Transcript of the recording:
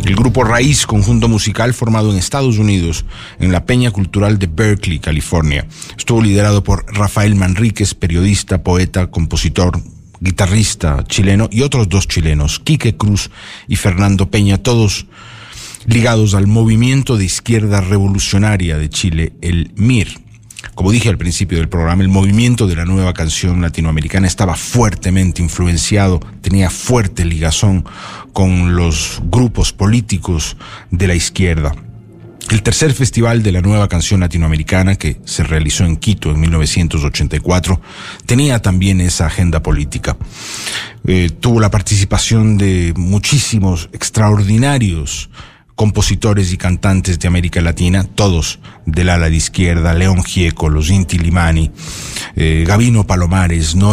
El grupo Raíz, conjunto musical formado en Estados Unidos, en la Peña Cultural de Berkeley, California. Estuvo liderado por Rafael Manríquez, periodista, poeta, compositor, guitarrista chileno, y otros dos chilenos, Quique Cruz y Fernando Peña, todos ligados al movimiento de izquierda revolucionaria de Chile, el MIR. Como dije al principio del programa, el movimiento de la nueva canción latinoamericana estaba fuertemente influenciado, tenía fuerte ligazón con los grupos políticos de la izquierda. El tercer festival de la nueva canción latinoamericana, que se realizó en Quito en 1984, tenía también esa agenda política. Tuvo la participación de muchísimos extraordinarios compositores y cantantes de América Latina, todos del ala de izquierda: León Gieco, los Inti Illimani, Gabino Palomares,